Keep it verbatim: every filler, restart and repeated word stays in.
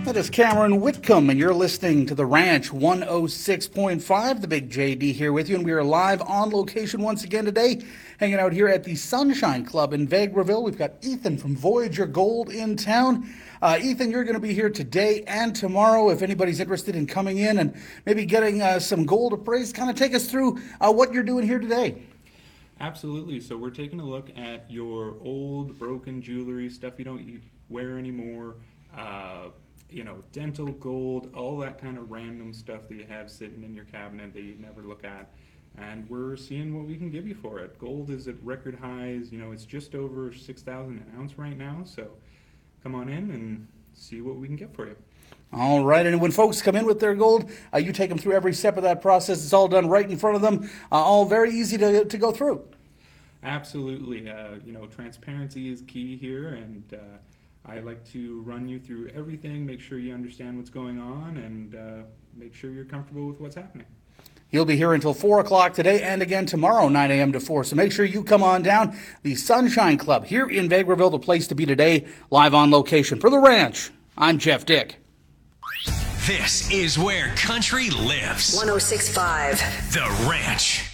That is Cameron Whitcomb, and you're listening to The Ranch one oh six point five. The Big J D here with you, and we are live on location once again today, hanging out here at the Sunshine Club in Vegreville. We've got Ethan from Voyager Gold in town. Uh, Ethan, you're going to be here today and tomorrow. If anybody's interested in coming in and maybe getting uh, some gold appraised, kind of take us through uh, what you're doing here today. Absolutely. So we're taking a look at your old broken jewelry, stuff you don't wear anymore, uh, you know, dental gold, all that kind of random stuff that you have sitting in your cabinet that you never look at. And we're seeing what we can give you for it. Gold is at record highs. You know, it's just over six thousand an ounce right now. So come on in and see what we can get for you. All right, and when folks come in with their gold, uh, you take them through every step of that process. It's all done right in front of them, uh, all very easy to, to go through. Absolutely. Uh, you know, transparency is key here, and uh, I like to run you through everything, make sure you understand what's going on, and uh, make sure you're comfortable with what's happening. You'll be here until four o'clock today and again tomorrow, nine a.m. to four. So make sure you come on down. The Sunshine Club here in Vegreville, the place to be today, live on location. For The Ranch, I'm Jeff Dick. This is where country lives. one oh six point five The Ranch.